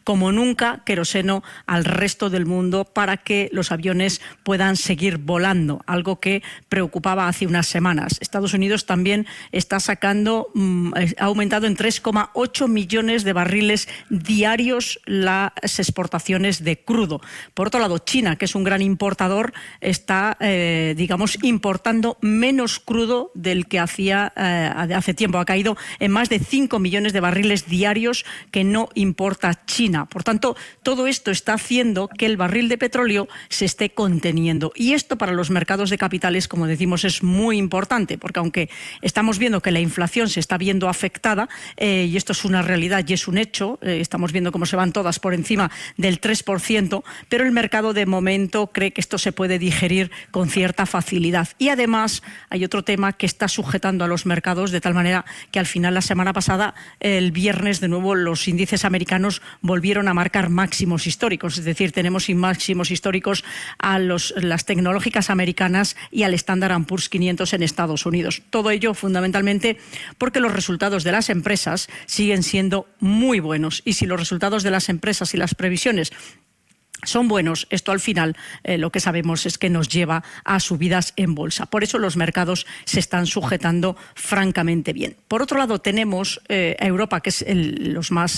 como nunca queroseno al resto del mundo para que los aviones puedan seguir volando, algo que preocupaba hace unas semanas. Estados Unidos también está sacando, ha aumentado en 3,8 millones de barriles diarios las exportaciones de crudo. Por otro lado, China, que es un gran importador, está, importanndo menos crudo del que hacía hace tiempo. Ha caído en más de 5 millones de barriles diarios que no importa China. Por tanto, todo esto está haciendo que el barril de petróleo se esté conteniendo. Y esto para los mercados de capitales, como decimos, es muy importante, porque aunque estamos viendo que la inflación se está viendo afectada, y esto es una realidad y es un hecho, estamos viendo cómo se van todas por encima del 3%, pero el mercado de momento cree que esto se puede digerir con cierta facilidad. Y además hay otro tema que está sujetando a los mercados de tal manera que al final, la semana pasada, el viernes, de nuevo los índices americanos volvieron a marcar máximos históricos, es decir, tenemos máximos históricos a las tecnológicas americanas y al Standard & Poor's 500 en Estados Unidos. Todo ello fundamentalmente porque los resultados de las empresas siguen siendo muy buenos, y si los resultados de las empresas y las previsiones son buenos, esto al final lo que sabemos es que nos lleva a subidas en bolsa. Por eso los mercados se están sujetando francamente bien. Por otro lado, tenemos a Europa, que es el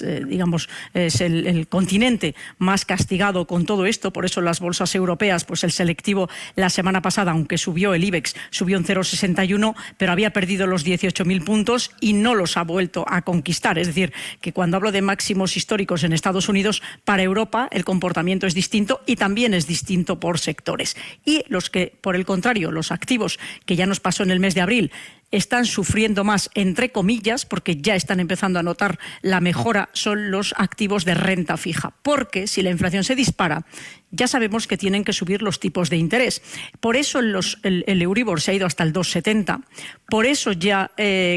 continente más castigado con todo esto. Por eso las bolsas europeas, pues el selectivo la semana pasada, aunque subió el IBEX, subió un 0,61, pero había perdido los 18.000 puntos y no los ha vuelto a conquistar. Es decir, que cuando hablo de máximos históricos en Estados Unidos, para Europa el comportamiento es distinto, y también es distinto por sectores. Y los que, por el contrario, los activos, que ya nos pasó en el mes de abril, están sufriendo más, entre comillas, porque ya están empezando a notar la mejora, son los activos de renta fija. Porque si la inflación se dispara, ya sabemos que tienen que subir los tipos de interés. Por eso el Euribor se ha ido hasta el 2,70. Por eso ya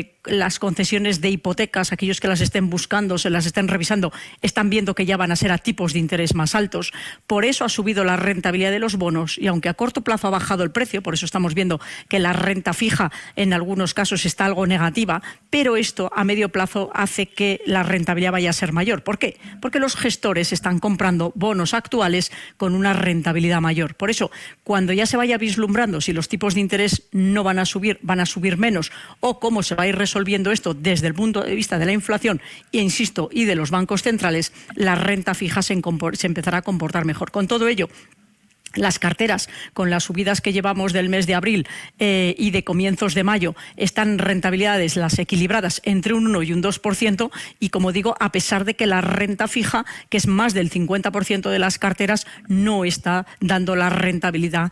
las concesiones de hipotecas, aquellos que las estén buscando, se las estén revisando, están viendo que ya van a ser a tipos de interés más altos. Por eso ha subido la rentabilidad de los bonos, y aunque a corto plazo ha bajado el precio, por eso estamos viendo que la renta fija en algunos casos está algo negativa, pero esto a medio plazo hace que la rentabilidad vaya a ser mayor. ¿Por qué? Porque los gestores están comprando bonos actuales con una rentabilidad mayor. Por eso, cuando ya se vaya vislumbrando si los tipos de interés no van a subir menos, o cómo se va a ir resolviendo esto desde el punto de vista de la inflación, e insisto, y de los bancos centrales, la renta fija se empezará a comportar mejor. Con todo ello, las carteras, con las subidas que llevamos del mes de abril y de comienzos de mayo, están rentabilidades las equilibradas entre un 1 y un 2%, y como digo, a pesar de que la renta fija, que es más del 50% de las carteras, no está dando la rentabilidad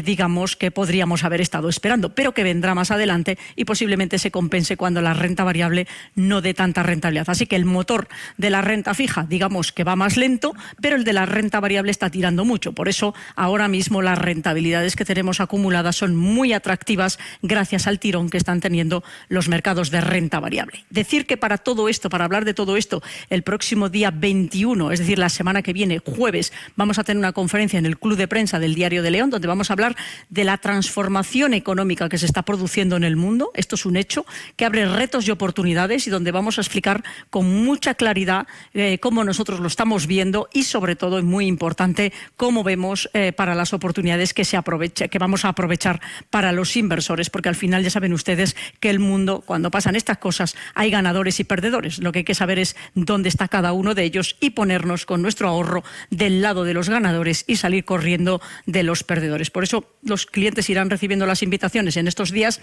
que podríamos haber estado esperando, pero que vendrá más adelante y posiblemente se compense cuando la renta variable no dé tanta rentabilidad. Así que el motor de la renta fija, digamos que va más lento, pero el de la renta variable está tirando mucho. Por eso ahora mismo las rentabilidades que tenemos acumuladas son muy atractivas gracias al tirón que están teniendo los mercados de renta variable. Decir que para todo esto, para hablar de todo esto, el próximo día 21, es decir, la semana que viene, jueves, vamos a tener una conferencia en el Club de Prensa del Diario de León, donde vamos a hablar de la transformación económica que se está produciendo en el mundo. Esto es un hecho que abre retos y oportunidades, y donde vamos a explicar con mucha claridad cómo nosotros lo estamos viendo, y sobre todo, y muy importante, cómo vemos para las oportunidades que vamos a aprovechar para los inversores, porque al final ya saben ustedes que el mundo, cuando pasan estas cosas, hay ganadores y perdedores. Lo que hay que saber es dónde está cada uno de ellos y ponernos con nuestro ahorro del lado de los ganadores y salir corriendo de los perdedores. Por eso los clientes irán recibiendo las invitaciones en estos días,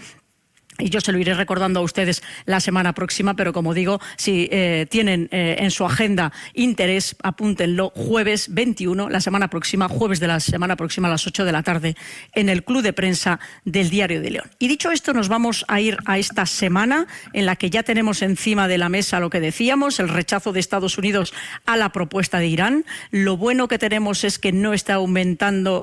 y yo se lo iré recordando a ustedes la semana próxima, pero como digo, si tienen en su agenda interés, apúntenlo, jueves 21, la semana próxima, jueves de la semana próxima a las 8 de la tarde, en el Club de Prensa del Diario de León. Y dicho esto, nos vamos a ir a esta semana en la que ya tenemos encima de la mesa lo que decíamos, el rechazo de Estados Unidos a la propuesta de Irán. Lo bueno que tenemos es que no está aumentando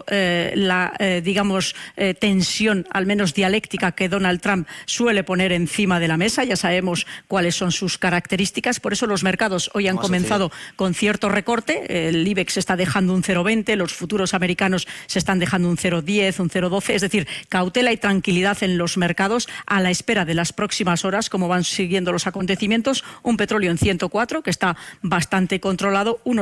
tensión, al menos dialéctica, que Donald Trump suele poner encima de la mesa. Ya sabemos cuáles son sus características, por eso los mercados hoy han comenzado con cierto recorte. El IBEX está dejando un 0,20, los futuros americanos se están dejando un 0,10, un 0,12, es decir, cautela y tranquilidad en los mercados a la espera de las próximas horas, cómo van siguiendo los acontecimientos. Un petróleo en 104, que está bastante controlado,